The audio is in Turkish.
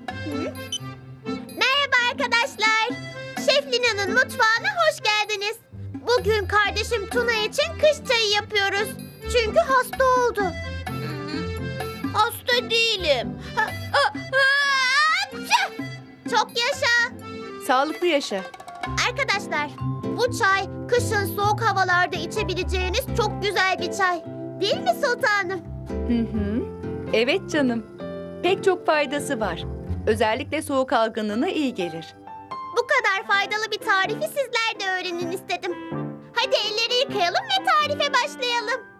Merhaba arkadaşlar. Şef Lina'nın mutfağına hoş geldiniz. Bugün kardeşim Tuna için kış çayı yapıyoruz. Çünkü hasta oldu. Hasta değilim. Çok yaşa. Sağlıklı yaşa. Arkadaşlar, bu çay kışın soğuk havalarda içebileceğiniz çok güzel bir çay. Değil mi sultanım? Hı hı. Evet canım. Pek çok faydası var. Özellikle soğuk algınlığına iyi gelir. Bu kadar faydalı bir tarifi sizler de öğrenin istedim. Hadi elleri yıkayalım ve tarife başlayalım.